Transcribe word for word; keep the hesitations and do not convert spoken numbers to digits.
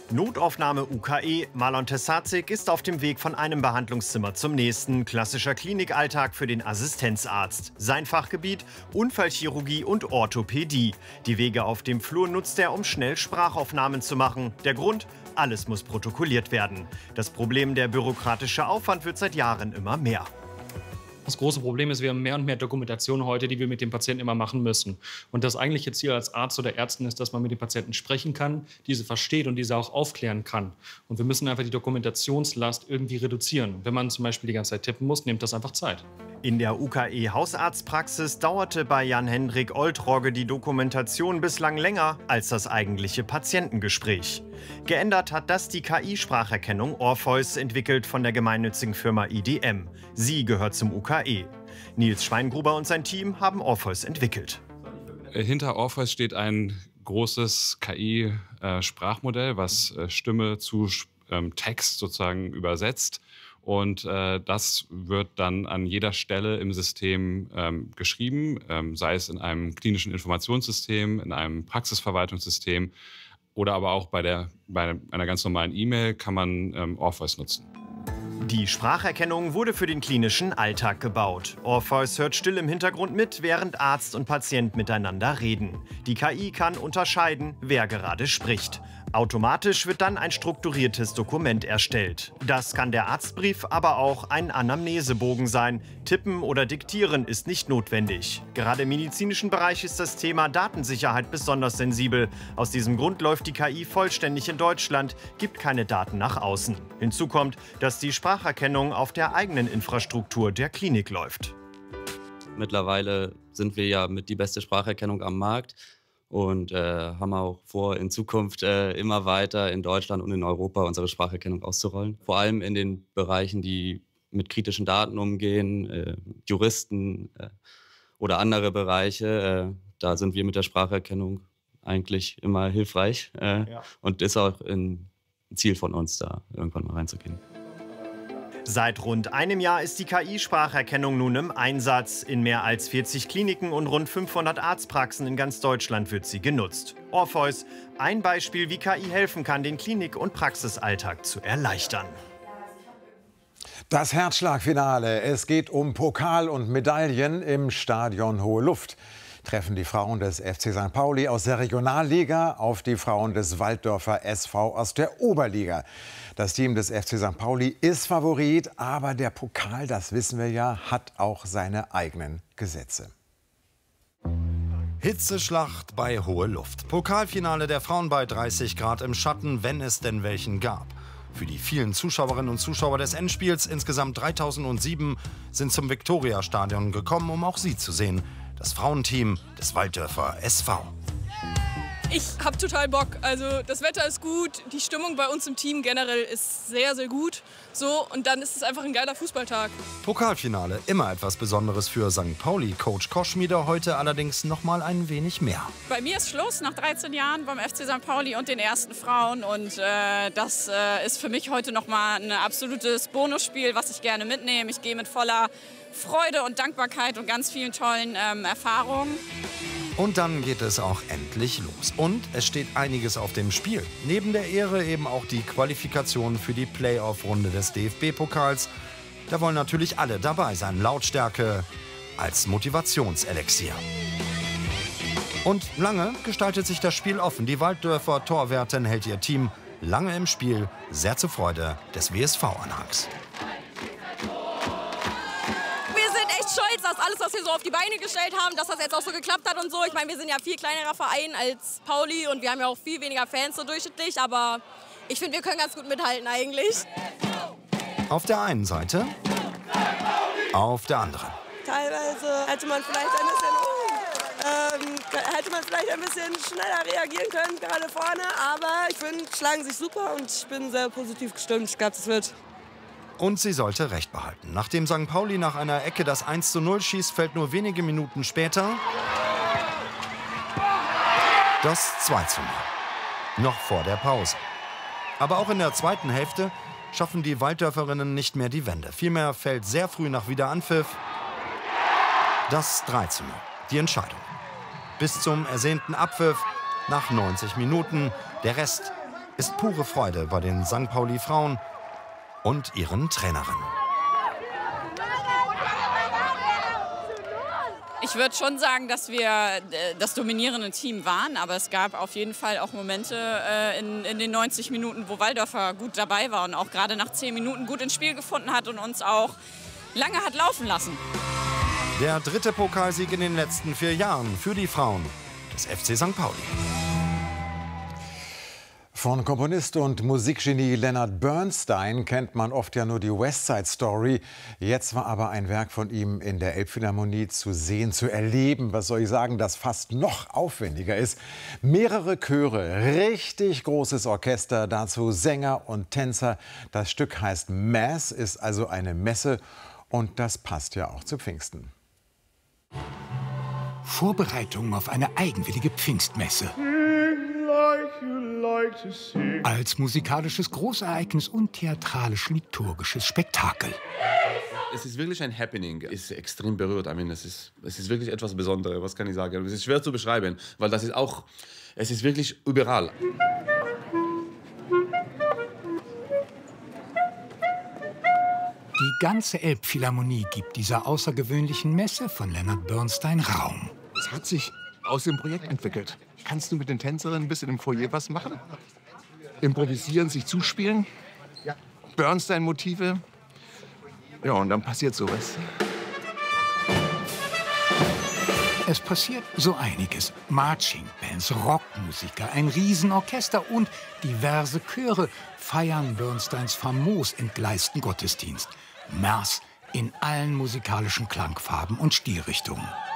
Notaufnahme U K E. Marlon Tesazik ist auf dem Weg von einem Behandlungszimmer zum nächsten. Klassischer Klinikalltag für den Assistenzarzt. Sein Fachgebiet Unfallchirurgie und Orthopädie. Die Wege auf dem Flur nutzt er, um schnell Sprachaufnahmen zu machen. Der Grund? Alles muss protokolliert werden. Das Problem, der bürokratische Aufwand, wird seit Jahren immer mehr. Das große Problem ist, wir haben mehr und mehr Dokumentation heute, die wir mit dem Patienten immer machen müssen. Und das eigentliche Ziel als Arzt oder Ärztin ist, dass man mit den Patienten sprechen kann, diese versteht und diese auch aufklären kann. Und wir müssen einfach die Dokumentationslast irgendwie reduzieren. Wenn man zum Beispiel die ganze Zeit tippen muss, nimmt das einfach Zeit. In der U K E-Hausarztpraxis dauerte bei Jan-Hendrik Oltrogge die Dokumentation bislang länger als das eigentliche Patientengespräch. Geändert hat das die K I-Spracherkennung Orpheus, entwickelt von der gemeinnützigen Firma I D M. Sie gehört zum U K E. Nils Schweingruber und sein Team haben Orpheus entwickelt. Hinter Orpheus steht ein großes K I-Sprachmodell, was Stimme zu ähm, Text sozusagen übersetzt. Und äh, das wird dann an jeder Stelle im System ähm, geschrieben, ähm, sei es in einem klinischen Informationssystem, in einem Praxisverwaltungssystem oder aber auch bei, der, bei einer ganz normalen E-Mail kann man ähm, Orpheus nutzen. Die Spracherkennung wurde für den klinischen Alltag gebaut. Orpheus hört still im Hintergrund mit, während Arzt und Patient miteinander reden. Die K I kann unterscheiden, wer gerade spricht. Automatisch wird dann ein strukturiertes Dokument erstellt. Das kann der Arztbrief, aber auch ein Anamnesebogen sein. Tippen oder Diktieren ist nicht notwendig. Gerade im medizinischen Bereich ist das Thema Datensicherheit besonders sensibel. Aus diesem Grund läuft die K I vollständig in Deutschland, gibt keine Daten nach außen. Hinzu kommt, dass die Spracherkennung auf der eigenen Infrastruktur der Klinik läuft. Mittlerweile sind wir ja mit die beste Spracherkennung am Markt. Und äh, haben auch vor, in Zukunft äh, immer weiter in Deutschland und in Europa unsere Spracherkennung auszurollen. Vor allem in den Bereichen, die mit kritischen Daten umgehen, äh, Juristen äh, oder andere Bereiche. Äh, da sind wir mit der Spracherkennung eigentlich immer hilfreich. Äh, ja. Und ist auch ein Ziel von uns, da irgendwann mal reinzugehen. Seit rund einem Jahr ist die K I-Spracherkennung nun im Einsatz. In mehr als vierzig Kliniken und rund fünfhundert Arztpraxen in ganz Deutschland wird sie genutzt. Orpheus, ein Beispiel, wie K I helfen kann, den Klinik- und Praxisalltag zu erleichtern. Das Herzschlagfinale. Es geht um Pokal und Medaillen im Stadion Hohe Luft. Treffen die Frauen des F C Sankt Pauli aus der Regionalliga auf die Frauen des Walddörfer S V aus der Oberliga. Das Team des F C Sankt Pauli ist Favorit, aber der Pokal, das wissen wir ja, hat auch seine eigenen Gesetze. Hitzeschlacht bei Hohe Luft. Pokalfinale der Frauen bei dreißig Grad im Schatten, wenn es denn welchen gab. Für die vielen Zuschauerinnen und Zuschauer des Endspiels, insgesamt dreitausendsieben, sind zum Viktoriastadion gekommen, um auch sie zu sehen. Das Frauenteam des Walddörfer S V. Ich habe total Bock. Also das Wetter ist gut, die Stimmung bei uns im Team generell ist sehr, sehr gut. So, und dann ist es einfach ein geiler Fußballtag. Pokalfinale, immer etwas Besonderes für Sankt Pauli. Coach Koschmieder heute allerdings noch mal ein wenig mehr. Bei mir ist Schluss nach dreizehn Jahren beim F C Sankt Pauli und den ersten Frauen. Und äh, das äh, ist für mich heute noch mal ein absolutes Bonusspiel, was ich gerne mitnehme. Ich gehe mit voller Freude und Dankbarkeit und ganz vielen tollen ähm, Erfahrungen. Und dann geht es auch endlich los. Und es steht einiges auf dem Spiel. Neben der Ehre eben auch die Qualifikation für die Playoff-Runde des D F B-Pokals. Da wollen natürlich alle dabei sein. Lautstärke als Motivationselixier. Und lange gestaltet sich das Spiel offen. Die Walddörfer Torwärtin hält ihr Team lange im Spiel, sehr zur Freude des W S V-Anhangs. Stolz, dass alles, was wir so auf die Beine gestellt haben, dass das jetzt auch so geklappt hat und so. Ich meine, wir sind ja viel kleinerer Verein als Pauli und wir haben ja auch viel weniger Fans so durchschnittlich, aber ich finde, wir können ganz gut mithalten eigentlich. Auf der einen Seite, auf der anderen. Teilweise hätte man vielleicht ein bisschen, ähm, hätte man vielleicht ein bisschen schneller reagieren können, gerade vorne, aber ich finde, schlagen sich super und ich bin sehr positiv gestimmt. Ich glaube, das wird. Und sie sollte Recht behalten. Nachdem Sankt Pauli nach einer Ecke das eins zu null schießt, fällt nur wenige Minuten später das zwei zu null. Noch vor der Pause. Aber auch in der zweiten Hälfte schaffen die Walddörferinnen nicht mehr die Wende. Vielmehr fällt sehr früh nach Wiederanpfiff das drei zu null. Die Entscheidung. Bis zum ersehnten Abpfiff nach neunzig Minuten. Der Rest ist pure Freude bei den Sankt Pauli-Frauen und ihren Trainerinnen. Ich würde schon sagen, dass wir äh, das dominierende Team waren, aber es gab auf jeden Fall auch Momente äh, in, in den neunzig Minuten, wo Walldörfer gut dabei war und auch gerade nach zehn Minuten gut ins Spiel gefunden hat und uns auch lange hat laufen lassen. Der dritte Pokalsieg in den letzten vier Jahren für die Frauen des F C Sankt Pauli. Von Komponist und Musikgenie Leonard Bernstein kennt man oft ja nur die West Side Story. Jetzt war aber ein Werk von ihm in der Elbphilharmonie zu sehen, zu erleben. Was soll ich sagen, das fast noch aufwendiger ist. Mehrere Chöre, richtig großes Orchester, dazu Sänger und Tänzer. Das Stück heißt Mass, ist also eine Messe und das passt ja auch zu Pfingsten. Vorbereitungen auf eine eigenwillige Pfingstmesse. Als musikalisches Großereignis und theatralisch-liturgisches Spektakel. Es ist wirklich ein Happening. Es ist extrem berührt. I mean, es ist, es ist wirklich etwas Besonderes. Was kann ich sagen? Es ist schwer zu beschreiben, weil das ist auch, es ist wirklich überall. Die ganze Elbphilharmonie gibt dieser außergewöhnlichen Messe von Leonard Bernstein Raum. Es hat sich aus dem Projekt entwickelt. Kannst du mit den Tänzerinnen ein bisschen im Foyer was machen? Improvisieren, sich zuspielen? Ja. Bernstein-Motive? Ja, und dann passiert sowas. Es passiert so einiges. Marching-Bands, Rockmusiker, ein Riesenorchester und diverse Chöre feiern Bernsteins famos entgleisten Gottesdienst. Mass in allen musikalischen Klangfarben und Stilrichtungen.